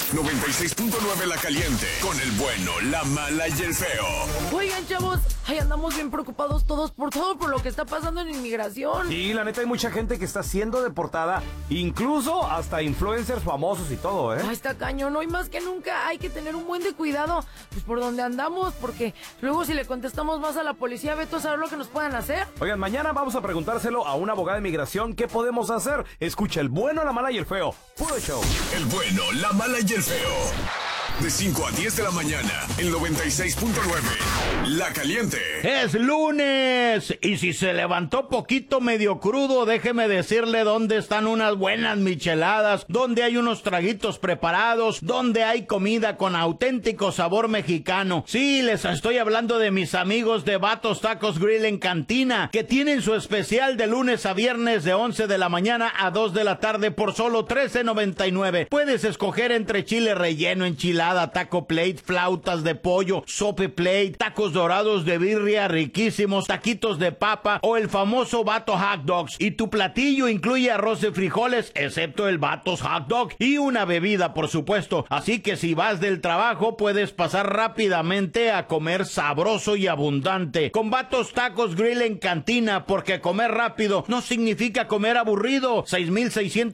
96.9 La Caliente, con el bueno, la mala y el feo. Oigan, chavos, andamos bien preocupados todos por lo que está pasando en inmigración. Sí, la neta hay mucha gente que está siendo deportada, incluso hasta influencers famosos y todo, ¿eh? Está cañón, hoy más que nunca hay que tener un buen de cuidado, pues por donde andamos, porque luego si le contestamos más a la policía, Beto, a saber lo que nos puedan hacer. Oigan, mañana vamos a preguntárselo a una abogada de inmigración qué podemos hacer. Escucha el bueno, la mala y el feo. Puro show. El bueno, la mala y el feo. De 5 a 10 de la mañana, el 96.9. La Caliente. Es lunes y si se levantó poquito medio crudo, déjeme decirle dónde están unas buenas micheladas, donde hay unos traguitos preparados, donde hay comida con auténtico sabor mexicano. Sí, les estoy hablando de mis amigos de Vatos Tacos Grill en Cantina, que tienen su especial de lunes a viernes de 11 de la mañana a 2 de la tarde por solo $13.99. Puedes escoger entre chile relleno, enchilada, taco plate, flautas de pollo, sope plate, tacos dorados de birria riquísimos, taquitos de papa o el famoso Vato Hot Dogs. Y tu platillo incluye arroz de frijoles, excepto el Vatos Hot Dog, y una bebida, por supuesto. Así que si vas del trabajo, puedes pasar rápidamente a comer sabroso y abundante. Con Vatos Tacos Grill en Cantina, porque comer rápido no significa comer aburrido. 6600